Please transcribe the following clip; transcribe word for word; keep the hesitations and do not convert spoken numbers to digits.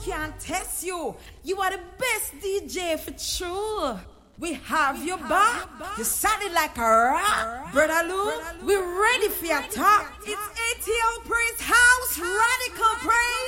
can't test you. You are the best D J for true. We have your back. You sounded like a rock. Brother Lou, we're ready for your talk. It's